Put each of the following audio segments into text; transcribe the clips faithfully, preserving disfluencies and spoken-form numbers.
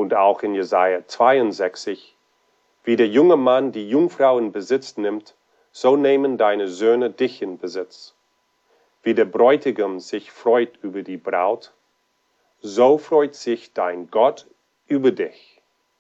Und auch in Jesaja zweiundsechzig, wie der junge Mann die Jungfrau in Besitz nimmt, so nehmen deine Söhne dich in Besitz. Wie der Bräutigam sich freut über die Braut, so freut sich dein Gott über dich.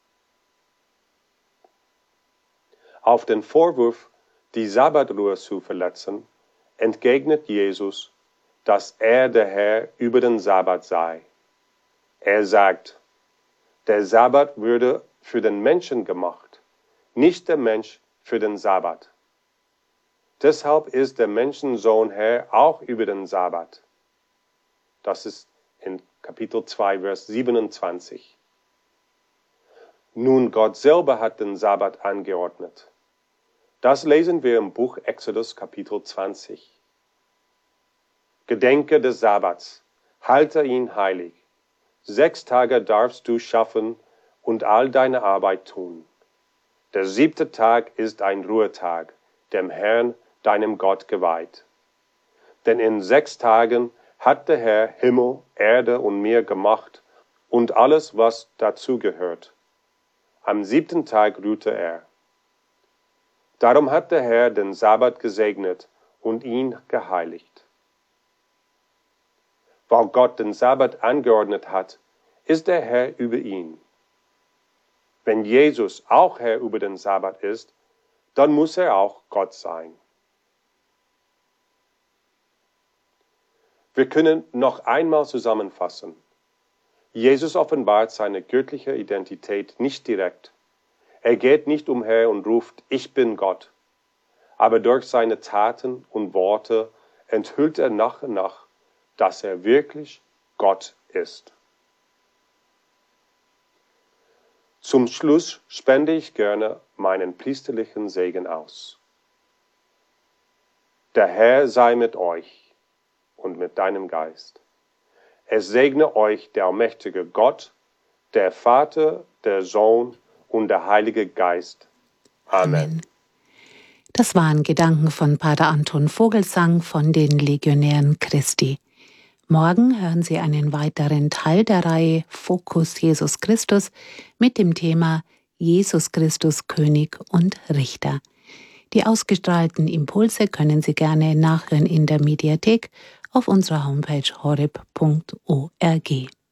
Auf den Vorwurf, die Sabbatruhe zu verletzen, entgegnet Jesus, dass er der Herr über den Sabbat sei. Er sagt, der Sabbat würde für den Menschen gemacht, nicht der Mensch für den Sabbat. Deshalb ist der Menschensohn Herr auch über den Sabbat. Das ist in Kapitel zwei, Vers siebenundzwanzig. Nun, Gott selber hat den Sabbat angeordnet. Das lesen wir im Buch Exodus, Kapitel zwanzig. Gedenke des Sabbats, halte ihn heilig. Sechs Tage darfst du schaffen und all deine Arbeit tun. Der siebte Tag ist ein Ruhetag, dem Herrn, deinem Gott, geweiht. Denn in sechs Tagen hat der Herr Himmel, Erde und Meer gemacht und alles, was dazu gehört. Am siebten Tag ruhte er. Darum hat der Herr den Sabbat gesegnet und ihn geheiligt. Weil Gott den Sabbat angeordnet hat, ist der Herr über ihn. Wenn Jesus auch Herr über den Sabbat ist, dann muss er auch Gott sein. Wir können noch einmal zusammenfassen. Jesus offenbart seine göttliche Identität nicht direkt. Er geht nicht umher und ruft, ich bin Gott. Aber durch seine Taten und Worte enthüllt er nach und nach, dass er wirklich Gott ist. Zum Schluss spende ich gerne meinen priesterlichen Segen aus. Der Herr sei mit euch und mit deinem Geist. Es segne euch der allmächtige Gott, der Vater, der Sohn und der Heilige Geist. Amen. Amen. Das waren Gedanken von Pater Anton Vogelsang von den Legionären Christi. Morgen hören Sie einen weiteren Teil der Reihe Fokus Jesus Christus mit dem Thema Jesus Christus König und Richter. Die ausgestrahlten Impulse können Sie gerne nachhören in der Mediathek auf unserer Homepage horeb punkt org.